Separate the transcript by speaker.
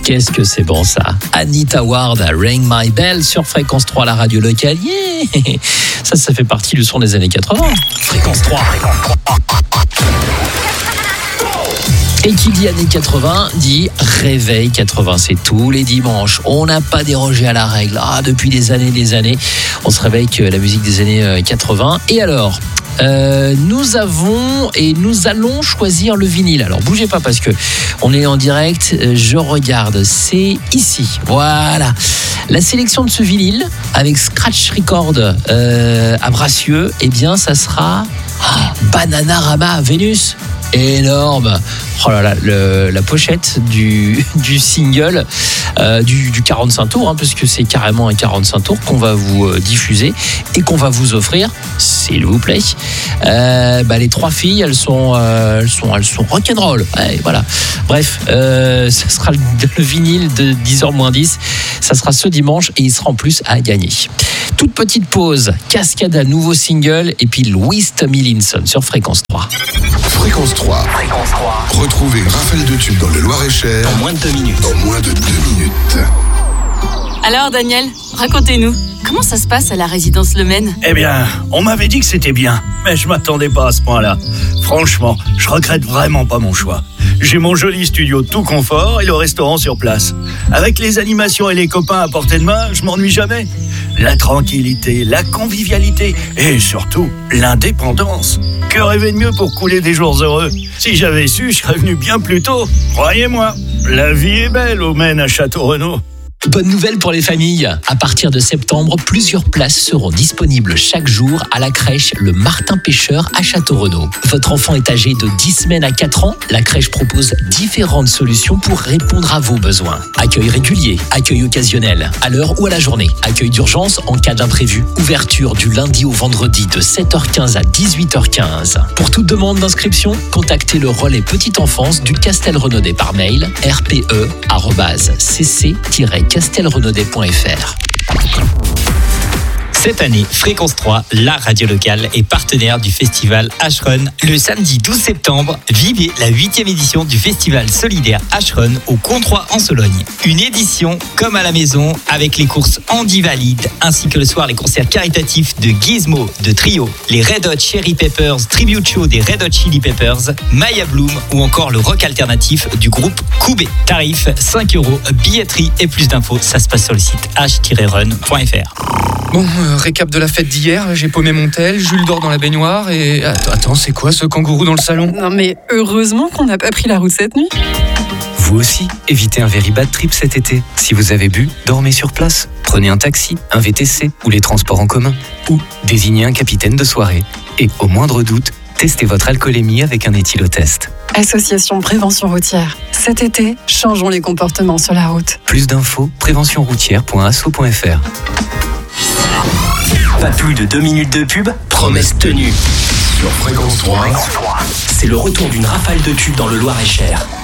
Speaker 1: Qu'est-ce que c'est bon ça. Anita Ward, Ring My Bell sur Fréquence 3, la radio locale. Yeah, ça fait partie du son des années 80. Fréquence 3. Et qui dit années 80 dit réveil 80. C'est tous les dimanches. On n'a pas dérogé à la règle. Depuis des années, on se réveille avec la musique des années 80. Et alors nous allons choisir le vinyle. Alors bougez pas parce que on est en direct. Je regarde, c'est ici. Voilà. La sélection de ce vinyle avec Scratch Record à Bracieux, eh bien ça sera Bananarama Vénus. Énorme. Oh là là, la pochette du single du 45 tours, parce que c'est carrément un 45 tours qu'on va vous diffuser et qu'on va vous offrir, s'il vous plaît. Les trois filles, elles sont rock'n'roll. Ouais, voilà. Bref, ça sera le vinyle de 10h-10. Ça sera ce dimanche et il sera en plus à gagner. Toute petite pause, Cascada, nouveau single, et puis Louis Tomlinson sur Fréquence 3.
Speaker 2: Fréquence 3. Retrouvez une rafale de tubes dans le Loir-et-Cher
Speaker 1: En moins de 2 minutes.
Speaker 3: Alors Daniel, racontez-nous, comment ça se passe à la résidence Le Maine ?
Speaker 4: Eh bien, on m'avait dit que c'était bien, mais je m'attendais pas à ce point-là. Franchement, je regrette vraiment pas mon choix. J'ai mon joli studio tout confort et le restaurant sur place. Avec les animations et les copains à portée de main, je m'ennuie jamais. La tranquillité, la convivialité et surtout l'indépendance. Que rêver de mieux pour couler des jours heureux ? Si j'avais su, je serais venu bien plus tôt. Croyez-moi, la vie est belle au Maine à Château-Renaud.
Speaker 1: Bonne nouvelle pour les familles. À partir de septembre, plusieurs places seront disponibles chaque jour à la crèche Le Martin Pêcheur à Château-Renaud. Votre enfant est âgé de 10 semaines à 4 ans. La crèche propose différentes solutions pour répondre à vos besoins. Accueil régulier, accueil occasionnel, à l'heure ou à la journée. Accueil d'urgence en cas d'imprévu. Ouverture du lundi au vendredi de 7h15 à 18h15. Pour toute demande d'inscription, contactez le relais petite enfance du Castelrenaudet par mail rpe@cc-castelrenaudet.fr.
Speaker 5: Cette année, Fréquence 3, la radio locale, est partenaire du festival H-Run. Le samedi 12 septembre, vivez la 8e édition du festival solidaire H-Run au Comtois en Sologne. Une édition comme à la maison avec les courses Andy Valide ainsi que le soir les concerts caritatifs de Gizmo, de Trio, les Red Hot Chili Peppers, Tribute Show des Red Hot Chili Peppers, Maya Bloom ou encore le rock alternatif du groupe Koubé. Tarif 5 €, billetterie et plus d'infos, ça se passe sur le site h-run.fr.
Speaker 6: Bon, récap de la fête d'hier, j'ai paumé mon tel, Jules dort dans la baignoire et... Attends, c'est quoi ce kangourou dans le salon ?
Speaker 3: Non mais heureusement qu'on n'a pas pris la route cette nuit.
Speaker 7: Vous aussi, évitez un very bad trip cet été. Si vous avez bu, dormez sur place. Prenez un taxi, un VTC ou les transports en commun. Ou désignez un capitaine de soirée. Et au moindre doute, testez votre alcoolémie avec un éthylotest.
Speaker 3: Association Prévention Routière. Cet été, changeons les comportements sur la route.
Speaker 7: Plus d'infos, préventionroutière.asso.fr.
Speaker 8: Pas plus de 2 minutes de pub, promesse tenue.
Speaker 2: sur Fréquence 3.
Speaker 8: C'est le retour d'une rafale de tubes dans le Loir-et-Cher.